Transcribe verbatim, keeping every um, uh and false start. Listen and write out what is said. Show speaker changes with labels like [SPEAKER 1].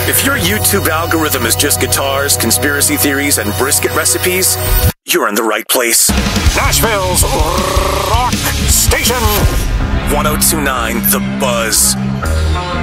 [SPEAKER 1] If your YouTube algorithm is just guitars, conspiracy theories, and brisket recipes, you're in the right place.
[SPEAKER 2] Nashville's rock station.
[SPEAKER 1] one oh two point nine The Buzz.